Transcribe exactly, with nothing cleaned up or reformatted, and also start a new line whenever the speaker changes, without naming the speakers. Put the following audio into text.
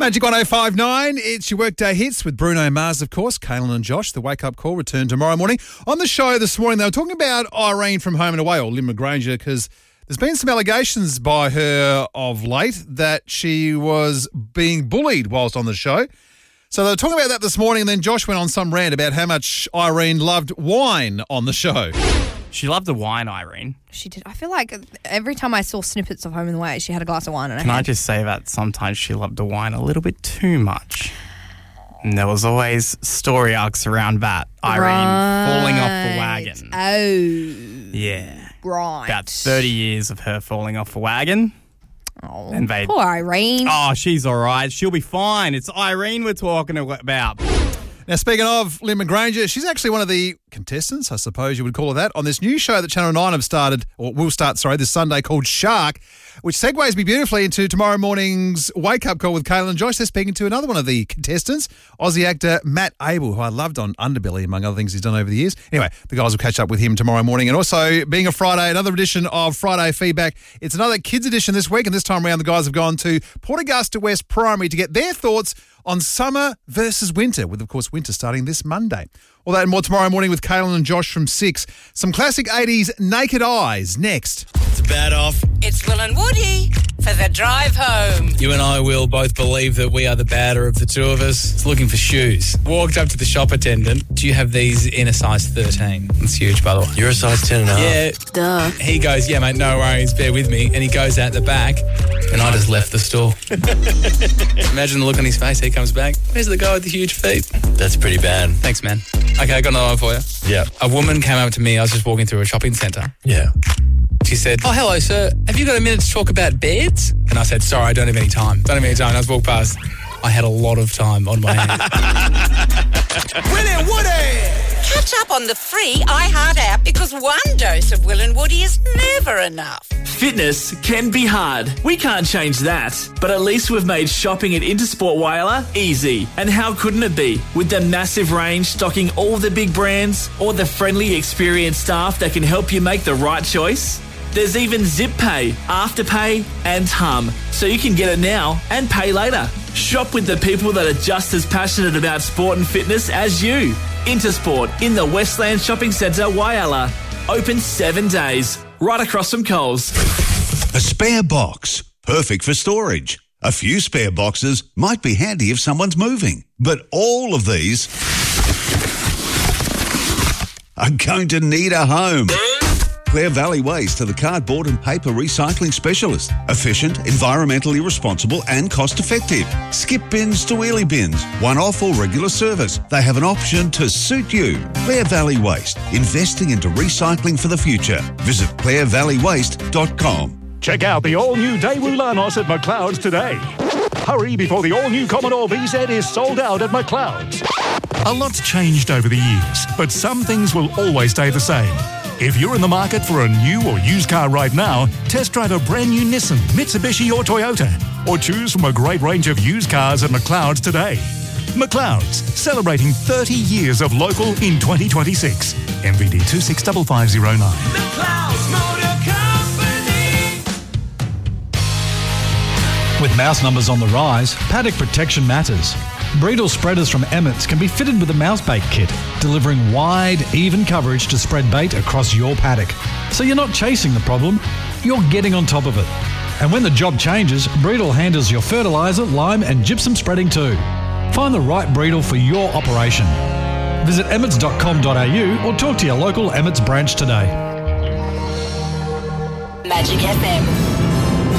Magic one oh five point nine, it's your workday hits with Bruno Mars, of course, Kaylin and Josh. The wake-up call return tomorrow morning. On the show this morning, they were talking about Irene from Home and Away, or Lynn McGranger, because there's been some allegations by her of late that she was being bullied whilst on the show. So they were talking about that this morning, and then Josh went on some rant about how much Irene loved wine on the show.
She loved the wine, Irene.
She did. I feel like every time I saw snippets of Home and Away, she had a glass of wine in her
Can
hand.
I just say that sometimes she loved the wine a little bit too much? And there was always story arcs around that. Irene
Right.
falling off the wagon.
Oh.
Yeah.
Right.
About thirty years of her falling off the wagon.
Oh,
And they-
poor Irene.
Oh, she's all right. She'll be fine. It's Irene we're talking about.
Now, speaking of Lynn McGranger, she's actually one of the contestants, I suppose you would call her that, on this new show that Channel nine have started, or will start, sorry, this Sunday called Shark, which segues me beautifully into tomorrow morning's wake-up call with Kaylin and Josh. They're speaking to another one of the contestants, Aussie actor Matt Abel, who I loved on Underbelly, among other things he's done over the years. Anyway, the guys will catch up with him tomorrow morning. And also, being a Friday, another edition of Friday Feedback. It's another kids edition this week, and this time around the guys have gone to Port Augusta West Primary to get their thoughts on summer versus winter, with, of course, winter starting this Monday. All that and more tomorrow morning with Kaylin and Josh from six. Some classic eighties Naked Eyes next.
It's a bad off.
It's Will and Woody for the drive home.
You and I will both believe that we are the badder of the two of us. It's looking for shoes. Walked up to the shop attendant. Do you have these in a size thirteen? That's huge, by the way.
You're a size ten and a half.
Yeah.
Duh.
He goes, yeah, mate, no worries, bear with me. And he goes out the back, and I just left the store. Imagine the look on his face. He comes back. Where's the guy with the huge feet?
That's pretty bad.
Thanks, man. Okay, I got another one for you.
Yeah.
A woman came up to me. I was just walking through a shopping centre.
Yeah.
She said, oh, hello, sir. Have you got a minute to talk about beds? And I said, sorry, I don't have any time. Don't have any time. And I was walked past. I had a lot of time on my hands.
Will and Woody! Catch up on the free iHeart app because one dose of Will and Woody is never enough.
Fitness can be hard. We can't change that. But at least we've made shopping at Intersport Whyalla easy. And how couldn't it be? With the massive range stocking all the big brands or the friendly, experienced staff that can help you make the right choice. There's even Zip Pay, Afterpay and Hum. So you can get it now and pay later. Shop with the people that are just as passionate about sport and fitness as you. Intersport in the Westland Shopping Centre, Whyalla. Open seven days. Right across from Coles.
A spare box, perfect for storage. A few spare boxes might be handy if someone's moving. But all of these are going to need a home. Clare Valley Waste are the cardboard and paper recycling specialist. Efficient, environmentally responsible and cost-effective. Skip bins to wheelie bins, one-off or regular service. They have an option to suit you. Clare Valley Waste, investing into recycling for the future. Visit clare valley waste dot com.
Check out the all-new Daewoo Lanos at McLeod's today. Hurry before the all-new Commodore V Z is sold out at McLeod's. A lot's changed over the years, but some things will always stay the same. If you're in the market for a new or used car right now, test drive a brand new Nissan, Mitsubishi or Toyota, or choose from a great range of used cars at McLeod's today. McLeod's, celebrating thirty years of local in twenty twenty-six. M V D two six five five zero nine.
McLeod's Motor Company.
With mouse numbers on the rise, paddock protection matters. Breedle spreaders from Emmett's can be fitted with a mouse bait kit, delivering wide, even coverage to spread bait across your paddock. So you're not chasing the problem, you're getting on top of it. And when the job changes, Breedle handles your fertiliser, lime and gypsum spreading too. Find the right Breedle for your operation. Visit emmets dot com dot a u or talk to your local Emmett's branch today.
Magic F M.